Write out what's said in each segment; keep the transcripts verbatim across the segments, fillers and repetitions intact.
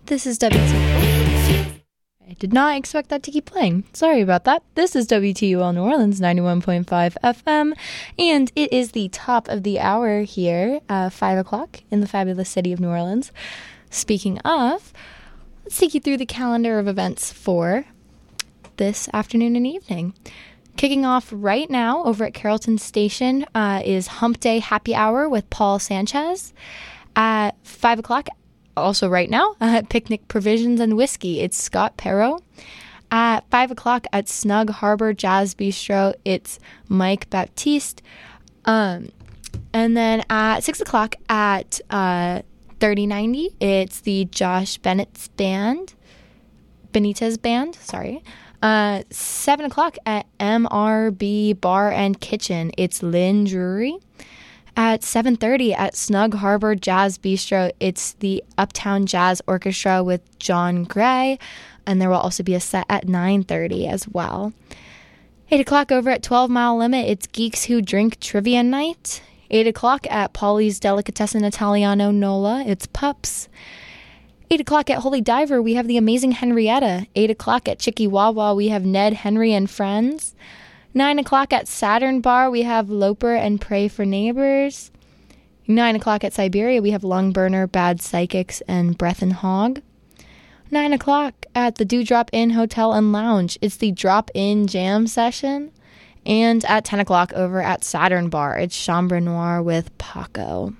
This is W T U L. I did not expect that to keep playing. Sorry about that. This is W T U L New Orleans, ninety-one point five F M, and it is the top of the hour here, uh, five o'clock in the fabulous city of New Orleans. Speaking of, let's take you through the calendar of events for this afternoon and evening. Kicking off right now over at Carrollton Station uh, is Hump Day Happy Hour with Paul Sanchez. At five o'clock, also right now, uh, Picnic Provisions and Whiskey, it's Scott Perro. At five o'clock at Snug Harbor Jazz Bistro, it's Mike Baptiste. Um, and then at six o'clock at uh, thirty ninety, it's the Josh Bennett's Band, Benitez Band, sorry. Uh, seven o'clock at M R B Bar and Kitchen, it's Lynn Drury. At seven thirty at Snug Harbor Jazz Bistro, it's the Uptown Jazz Orchestra with John Gray, and there will also be a set at nine thirty as well. eight o'clock over at twelve Mile Limit, it's Geeks Who Drink Trivia Night. eight o'clock at Polly's Delicatessen Italiano Nola, it's Pups. eight o'clock at Holy Diver, we have the Amazing Henrietta. eight o'clock at Chicky Wawa, we have Ned, Henry, and Friends. nine o'clock at Saturn Bar, we have Loper and Pray for Neighbors. nine o'clock at Siberia, we have Lungburner, Bad Psychics, and Breath and Hog. nine o'clock at the Dewdrop Inn Hotel and Lounge, it's the Drop-In Jam Session. And at ten o'clock over at Saturn Bar, it's Chambre Noire with Paco.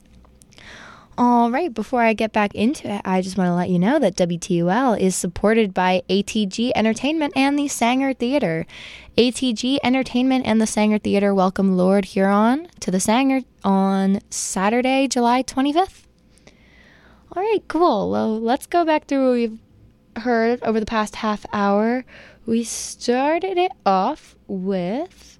All right, before I get back into it, I just want to let you know that W T U L is supported by A T G Entertainment and the Sanger Theater. A T G Entertainment and the Sanger Theater welcome Lord Huron to the Sanger on Saturday, July twenty-fifth. All right, cool. Well, let's go back through what we've heard over the past half hour. We started it off with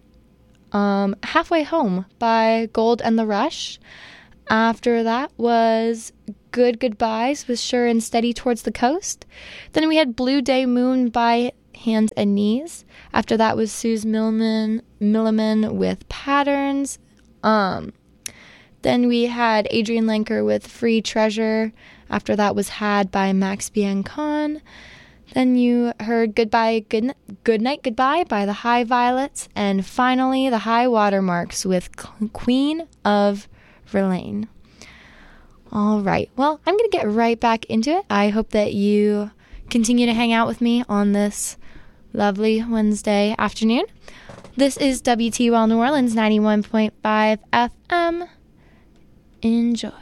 um, Halfway Home by Gold and the Rush. After that was Good Goodbyes with Sure and Steady Towards the Coast. Then we had Blue Day Moon by Hands and Knees. After that was Suze Milliman, Milliman with Patterns. Um, then we had Adrian Lenker with Free Treasure. After that was Had by Max Biancon. Then you heard Goodbye, Good, Good Night, Goodbye by the High Violets. And finally, the High Watermarks with Queen of Verlaine. All right. Well, I'm going to get right back into it. I hope that you continue to hang out with me on this lovely Wednesday afternoon. This is W T U L New Orleans ninety-one point five F M. Enjoy.